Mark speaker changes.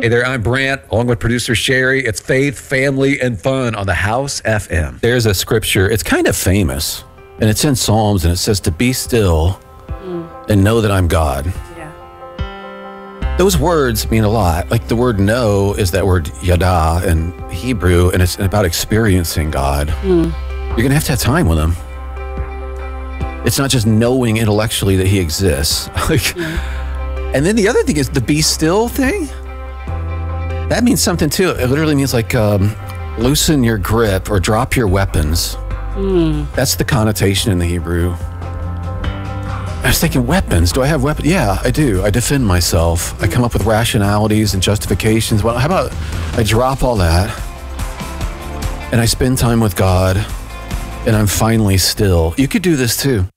Speaker 1: Hey there, I'm Brant, along with producer Sherry. It's faith, family, and fun on the House FM. There's a scripture, it's kind of famous, and it's in Psalms, and it says to be still and know that I'm God.
Speaker 2: Yeah.
Speaker 1: Those words mean a lot. Like the word know is that word yada in Hebrew, and it's about experiencing God. You're going to have time with him. It's not just knowing intellectually that he exists. And then the other thing is the be still thing. That means something too. It literally means like loosen your grip or drop your weapons. That's the connotation in the Hebrew. I was thinking, weapons? Do I have weapons? Yeah, I do. I defend myself. I come up with rationalities and justifications. Well, how about I drop all that and I spend time with God and I'm finally still. You could do this too.